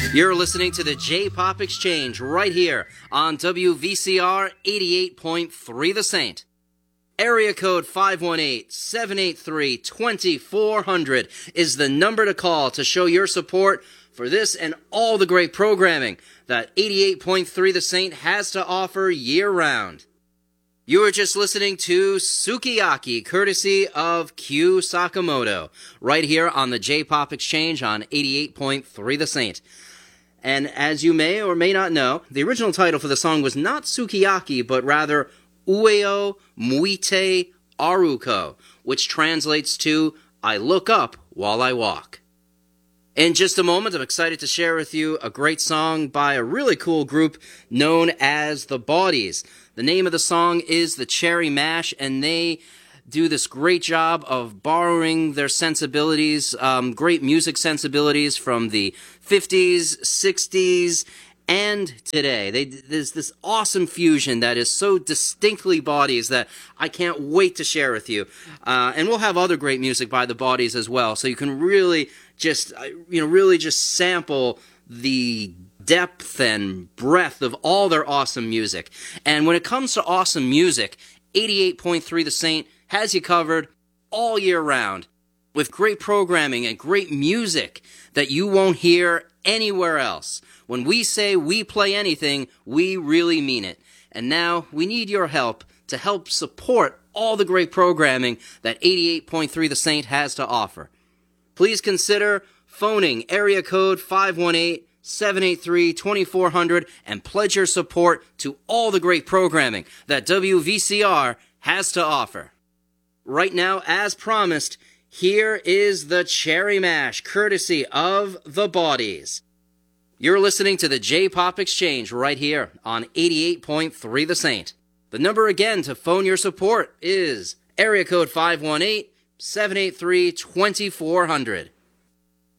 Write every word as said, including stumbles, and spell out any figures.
You're listening to the J-Pop Exchange right here on W V C R eighty-eight point three The Saint. Area code five one eight, seven eight three, two four zero zero is the number to call to show your support for this and all the great programming that eighty-eight point three The Saint has to offer year-round. You were just listening to Sukiyaki, courtesy of Q Sakamoto, right here on the J-Pop Exchange on eighty-eight point three The Saint. And as you may or may not know, the original title for the song was not Sukiyaki, but rather Ueo Muite Aruko, which translates to, I look up while I walk. In just a moment, I'm excited to share with you a great song by a really cool group known as The Bodies. The name of the song is The Cherry Mash, and they do this great job of borrowing their sensibilities, um, great music sensibilities from the fifties, sixties, and today. They, there's this awesome fusion that is so distinctly Bodies that I can't wait to share with you. Uh, and we'll have other great music by The Bodies as well, so you can really just, you know, really just sample the depth and breadth of all their awesome music. And when it comes to awesome music, eighty-eight point three The Saint has you covered all year round with great programming and great music that you won't hear anywhere else. When we say we play anything, we really mean it. And now we need your help to help support all the great programming that eighty-eight point three The Saint has to offer. Please consider phoning area code five one eight, seven eight three, two four zero zero and pledge your support to all the great programming that W V C R has to offer. Right now, as promised, here is the Cherry Mash, courtesy of The Bodies. You're listening to the J-Pop Exchange right here on eighty-eight point three The Saint. The number again to phone your support is area code five one eight, seven eight three, two four zero zero.